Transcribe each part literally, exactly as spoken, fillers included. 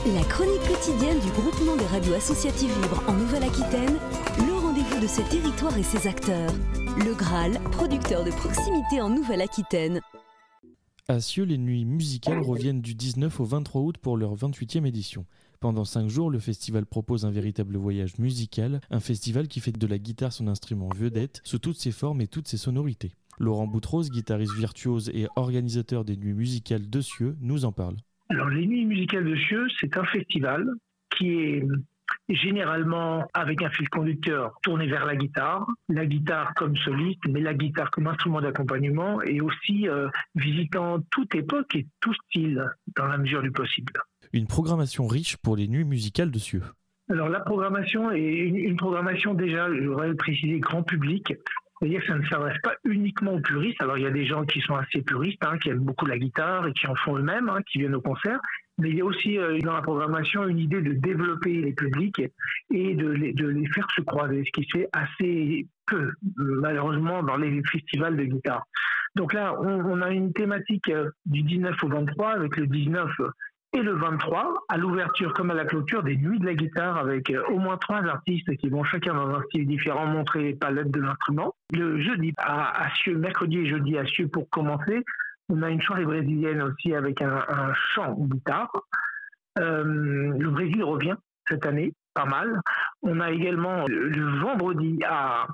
La chronique quotidienne du groupement des radios associatives libres en Nouvelle-Aquitaine, le rendez-vous de ce territoire et ses acteurs. Le Graal, producteur de proximité en Nouvelle-Aquitaine. À Cieux, les nuits musicales reviennent du dix-neuf au vingt-trois août pour leur vingt-huitième édition. Pendant cinq jours, le festival propose un véritable voyage musical, un festival qui fait de la guitare son instrument vedette, sous toutes ses formes et toutes ses sonorités. Laurent Boutros, guitariste virtuose et organisateur des nuits musicales de Cieux, nous en parle. Alors, les Nuits musicales de Cieux, c'est un festival qui est généralement avec un fil conducteur tourné vers la guitare, la guitare comme soliste, mais la guitare comme instrument d'accompagnement et aussi euh, visitant toute époque et tout style dans la mesure du possible. Une programmation riche pour les Nuits musicales de Cieux. Alors, la programmation est une, une programmation déjà, j'aurais précisé, grand public. C'est-à-dire que ça ne s'adresse pas uniquement aux puristes. Alors, il y a des gens qui sont assez puristes, hein, qui aiment beaucoup la guitare et qui en font eux-mêmes, hein, qui viennent au concert. Mais il y a aussi euh, dans la programmation une idée de développer les publics et de les, de les faire se croiser, ce qui se fait assez peu, malheureusement, dans les festivals de guitare. Donc là, on, on a une thématique euh, du dix-neuf au vingt-trois, avec le dix-neuf et le vingt-trois, à l'ouverture comme à la clôture, des nuits de la guitare avec euh, au moins trois artistes qui vont chacun dans un style différent montrer les palettes de l'instrument. Le jeudi à, à Cieux, mercredi et jeudi à Cieux pour commencer, on a une soirée brésilienne aussi avec un, un chant guitare. Euh, le Brésil revient cette année, pas mal. On a également le, le vendredi à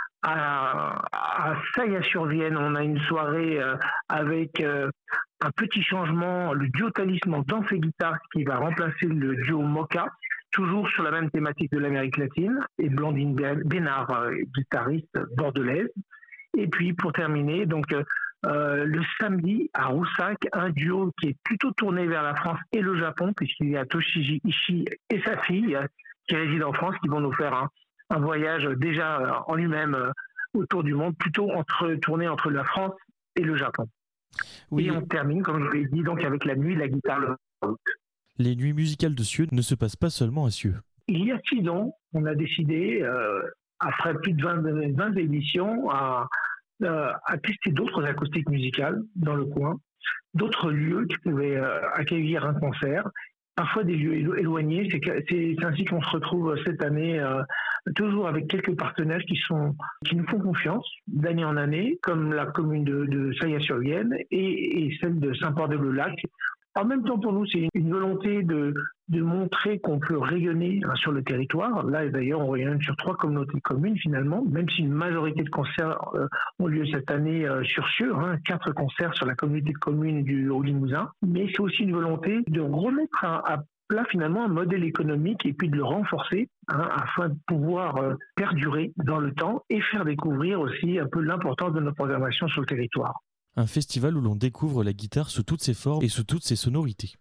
à, à Saillat-sur-Vienne, on a une soirée euh, avec euh, un petit changement, le duo Talisman dans ses guitares qui va remplacer le duo Mocha, toujours sur la même thématique de l'Amérique latine, et Blandine Bénard, euh, guitariste bordelaise. Et puis pour terminer, donc euh, euh, le samedi à Roussac, un duo qui est plutôt tourné vers la France et le Japon, puisqu'il y a Toshiji Ishii et sa fille euh, qui résident en France, qui vont nous faire un, un voyage déjà euh, en lui-même euh, autour du monde, plutôt entre, tourné entre la France et le Japon. Oui. Et on termine, comme je vous l'ai dit, donc avec la nuit, la guitare, le vingt-trois août. Les nuits musicales de Cieux ne se passent pas seulement à Cieux. Il y a six ans, on a décidé, euh, après plus de vingt, vingt éditions, à, euh, à tester d'autres acoustiques musicales dans le coin, d'autres lieux qui pouvaient euh, accueillir un concert, parfois des lieux élo- éloignés. C'est, c'est, c'est ainsi qu'on se retrouve cette année, euh, toujours avec quelques partenaires qui, sont, qui nous font confiance d'année en année, comme la commune de, de Saillat-sur-Vienne et, et celle de Saint-Port-de-Lac. En même temps, pour nous, c'est une volonté de, de montrer qu'on peut rayonner hein, sur le territoire. Là, d'ailleurs, on rayonne sur trois communautés de communes, finalement, même si une majorité de concerts euh, ont lieu cette année euh, sur Cieux, hein, quatre concerts sur la communauté de communes du Haut-Limousin. Mais c'est aussi une volonté de remettre à, à plat, finalement, un modèle économique et puis de le renforcer hein, afin de pouvoir euh, perdurer dans le temps et faire découvrir aussi un peu l'importance de notre programmation sur le territoire. Un festival où l'on découvre la guitare sous toutes ses formes et sous toutes ses sonorités.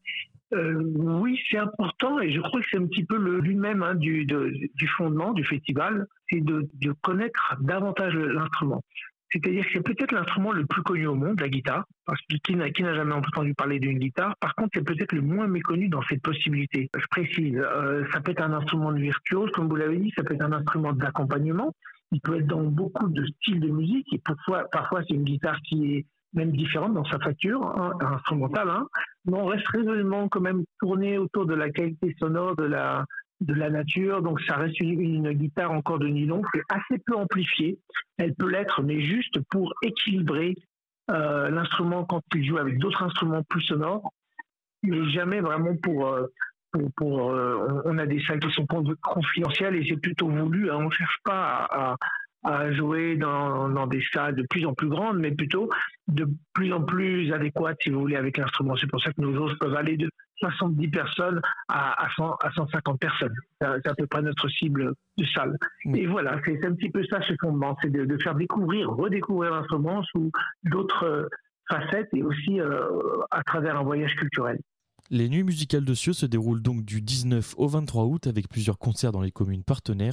Euh, oui, c'est important et je crois que c'est un petit peu le, lui-même hein, du, de, du fondement du festival, c'est de, de connaître davantage l'instrument. C'est-à-dire que c'est peut-être l'instrument le plus connu au monde, la guitare, parce que qui n'a, qui n'a jamais entendu parler d'une guitare. Par contre, c'est peut-être le moins méconnu dans cette possibilité. Je précise, euh, ça peut être un instrument de virtuose, comme vous l'avez dit, ça peut être un instrument d'accompagnement. Il peut être dans beaucoup de styles de musique et parfois, parfois c'est une guitare qui est même différente dans sa facture hein, instrumentale. Hein. Mais on reste résolument quand même tourné autour de la qualité sonore de la, de la nature. Donc ça reste une, une guitare encore de nylon qui est assez peu amplifiée. Elle peut l'être, mais juste pour équilibrer euh, l'instrument quand il joue avec d'autres instruments plus sonores, mais jamais vraiment pour... Euh, Pour, pour, euh, on a des salles qui sont confidentielles et c'est plutôt voulu. Hein, on ne cherche pas à, à jouer dans, dans des salles de plus en plus grandes, mais plutôt de plus en plus adéquates, si vous voulez, avec l'instrument. C'est pour ça que nos jauges peuvent aller de soixante-dix personnes à, à, cent, à cent cinquante personnes. C'est à peu près notre cible de salle. Oui. Et voilà, c'est, c'est un petit peu ça ce fondement, c'est de, de faire découvrir, redécouvrir l'instrument sous d'autres facettes et aussi euh, à travers un voyage culturel. Les Nuits musicales de Cieux se déroulent donc du dix-neuf au vingt-trois août avec plusieurs concerts dans les communes partenaires